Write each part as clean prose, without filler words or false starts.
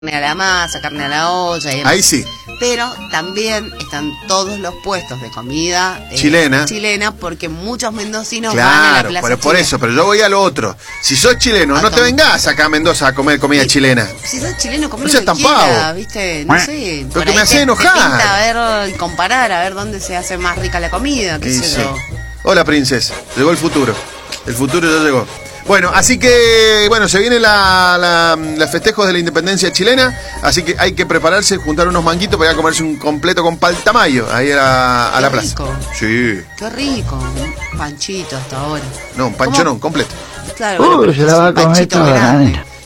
a la masa, carne a la olla y demás. Ahí sí. Pero también están todos los puestos de comida chilena, porque muchos mendocinos van a la plaza por eso, pero yo voy a lo otro. Si sos chileno, no te vengas acá a Mendoza a comer comida chilena. Si sos chileno, comé no lo que quieras, pavo. ¿viste? No sé. Pero que me hace enojar. Te pinta a ver, comparar, a ver dónde se hace más rica la comida, qué sé yo. Hola, princesa. Llegó el futuro. El futuro ya llegó. Bueno, así que, se viene los festejos de la independencia chilena, así que hay que prepararse, juntar unos manguitos para ir a comerse un completo con paltamayo ahí a la plaza. Rico. Sí. Qué rico, un panchito hasta ahora. No, un pancho no, un completo. Claro, se la va a comer toda.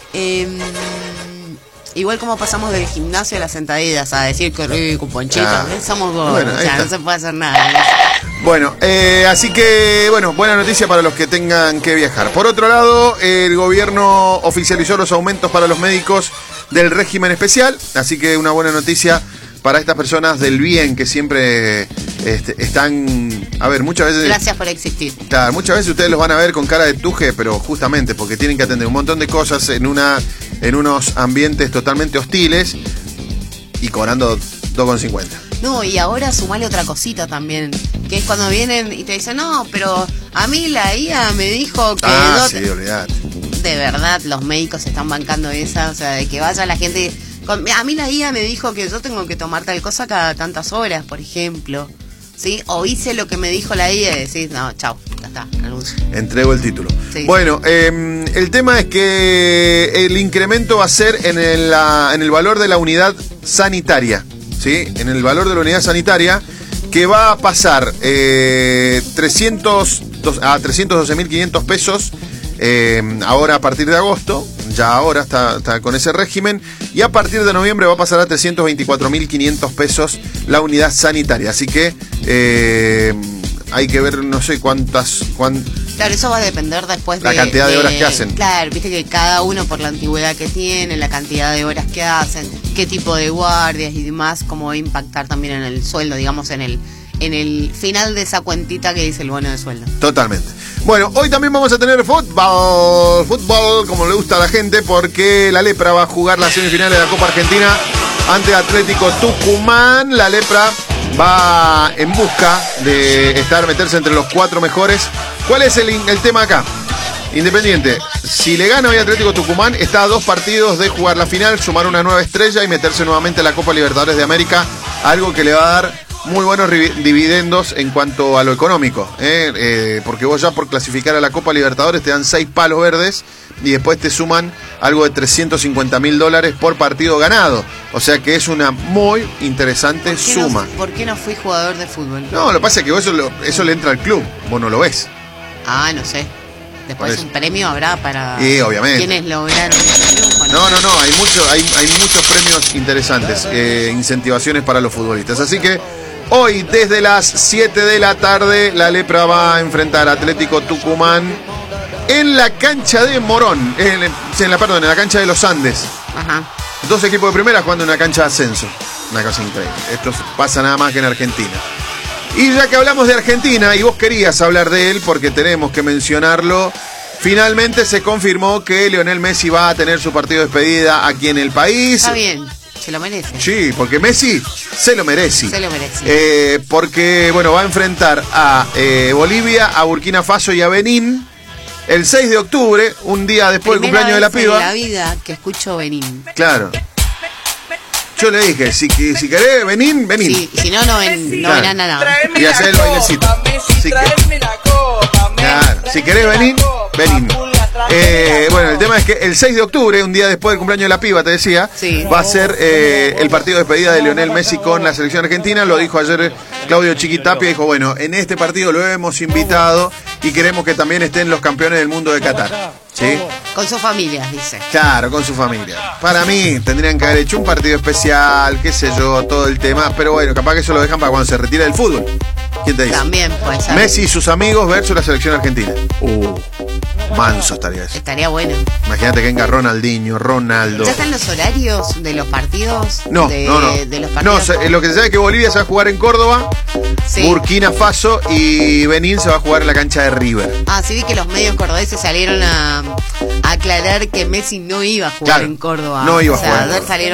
Igual como pasamos del gimnasio a las sentadillas a decir que rico, un panchito, somos dos, no se puede hacer nada. Bueno, así que, buena noticia para los que tengan que viajar. Por otro lado, el gobierno oficializó los aumentos para los médicos del régimen especial, así que una buena noticia para estas personas del bien que siempre están, muchas veces... Gracias por existir. Claro, muchas veces ustedes los van a ver con cara de tuje, pero justamente porque tienen que atender un montón de cosas en unos ambientes totalmente hostiles y cobrando 2,50. No, y ahora sumale otra cosita también, que es cuando vienen y te dicen, no, pero a mí la IA me dijo que... Sí, olvidate. De verdad, los médicos están bancando esa, o sea, de que vaya la gente... A mí la IA me dijo que yo tengo que tomar tal cosa cada tantas horas, por ejemplo, ¿sí? O hice lo que me dijo la IA y decís, no, chau, ya está, renuncio. Entrego el título. Sí. Bueno, el tema es que el incremento va a ser en el valor de la unidad sanitaria, ¿sí? En el valor de la unidad sanitaria, que va a pasar 312.500 pesos ahora a partir de agosto. Ya ahora está con ese régimen, y a partir de noviembre va a pasar a 324.500 pesos la unidad sanitaria. Así que hay que ver, no sé cuántas... Claro, eso va a depender después de la cantidad de horas que hacen. Claro, viste que cada uno por la antigüedad que tiene, la cantidad de horas que hacen, qué tipo de guardias y demás, cómo va a impactar también en el sueldo, digamos, en el final de esa cuentita que dice el bono de sueldo. Totalmente. Bueno, hoy también vamos a tener fútbol, como le gusta a la gente, porque la Lepra va a jugar las semifinales de la Copa Argentina ante Atlético Tucumán. La Lepra va en busca de meterse entre los 4 mejores. ¿Cuál es el tema acá? Independiente, si le gana hoy a Atlético Tucumán, está a 2 partidos de jugar la final, sumar una nueva estrella y meterse nuevamente en la Copa Libertadores de América, algo que le va a dar muy buenos dividendos en cuanto a lo económico, porque vos ya por clasificar a la Copa Libertadores te dan 6 palos verdes y después te suman algo de $350.000 por partido ganado. O sea que es una muy interesante suma. ¿Por qué no fui jugador de fútbol? No, lo que pasa es que eso le entra al club, vos no lo ves. No sé. Después un premio habrá para obviamente. quienes lograron ese triunfo. No, hay muchos premios interesantes, incentivaciones para los futbolistas. Así que hoy, desde las 7 de la tarde, la Lepra va a enfrentar a Atlético Tucumán en la cancha de Morón, en la cancha de los Andes. Ajá. 2 equipos de primera jugando en una cancha de ascenso. Una cosa increíble. Esto pasa nada más que en Argentina. Y ya que hablamos de Argentina, y vos querías hablar de él porque tenemos que mencionarlo, finalmente se confirmó que Lionel Messi va a tener su partido de despedida aquí en el país. Está bien. Se lo merece. Sí, porque Messi se lo merece. Se lo merece. Porque, va a enfrentar a Bolivia, a Burkina Faso y a Benín el 6 de octubre, un día después del cumpleaños de la piba. En la vida que escucho Benín. Claro. Yo le dije, si querés Benín. Sí, si no verán nada. Y hacer el bailecito. Si querés Benín. El tema es que el 6 de octubre, un día después del cumpleaños de la piba, te decía, va a ser el partido de despedida de Lionel Messi con la selección argentina. Lo dijo ayer Claudio Chiquitapia, dijo, en este partido lo hemos invitado y queremos que también estén los campeones del mundo de Qatar. ¿Sí? Con sus familias, dice. Claro, con su familia. Para mí tendrían que haber hecho un partido especial, qué sé yo, todo el tema, pero capaz que eso lo dejan para cuando se retira del fútbol. ¿Quién te dice? También puede ser. Messi y sus amigos versus la selección argentina. Manso estaría eso. Estaría bueno. Imagínate que venga Ronaldinho, Ronaldo. ¿Ya están los horarios de los partidos? No, de los no, partidos. lo que se sabe es que Bolivia se va a jugar en Córdoba, Sí. Burkina Faso y Benín se va a jugar en la cancha de River. Ah, sí vi que los medios cordobeses salieron a aclarar que Messi no iba a jugar Claro, en Córdoba. no iba a o sea, jugar en Córdoba. salieron